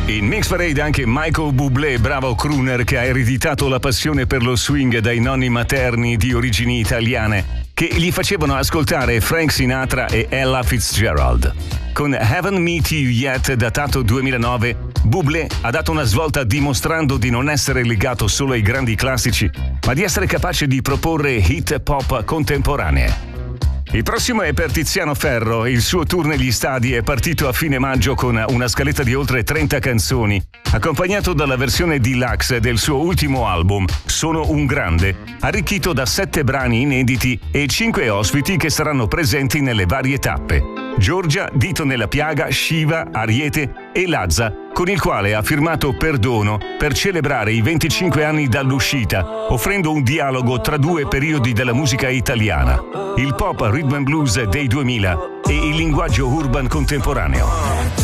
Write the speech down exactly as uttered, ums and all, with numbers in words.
In Mix Parade anche Michael Bublé, bravo crooner che ha ereditato la passione per lo swing dai nonni materni di origini italiane, che gli facevano ascoltare Frank Sinatra e Ella Fitzgerald. Con Haven't Met You Yet, datato duemilanove, Bublé ha dato una svolta dimostrando di non essere legato solo ai grandi classici, ma di essere capace di proporre hit pop contemporanee. Il prossimo è per Tiziano Ferro. Il suo tour negli stadi è partito a fine maggio con una scaletta di oltre trenta canzoni, accompagnato dalla versione deluxe del suo ultimo album, Sono un grande, arricchito da sette brani inediti e cinque ospiti che saranno presenti nelle varie tappe: Giorgia, Dito nella piaga, Shiva, Ariete e Lazza, con il quale ha firmato Perdono per celebrare i venticinque anni dall'uscita, offrendo un dialogo tra due periodi della musica italiana: il pop rhythm and blues dei duemila e il linguaggio urban contemporaneo.